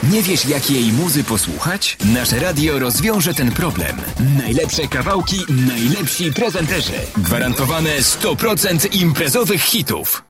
Nie wiesz, jakiej muzy posłuchać? Nasze radio rozwiąże ten problem. Najlepsze kawałki, najlepsi prezenterzy. Gwarantowane 100% imprezowych hitów.